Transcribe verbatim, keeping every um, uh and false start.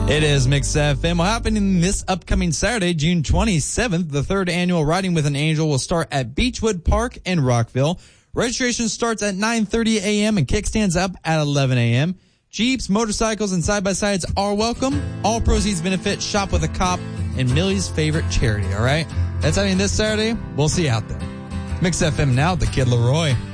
It is Mix F M. Well, happening this upcoming Saturday, June twenty-seventh, the third annual Riding with an Angel will start at Beechwood Park in Rockville. Registration starts at nine thirty a.m. and kickstands up at eleven a.m. Jeeps, motorcycles, and side-by-sides are welcome. All proceeds benefit Shop with a Cop and Millie's favorite charity, all right? That's happening this Saturday. We'll see you out there. Mix F M now, the Kid Leroy.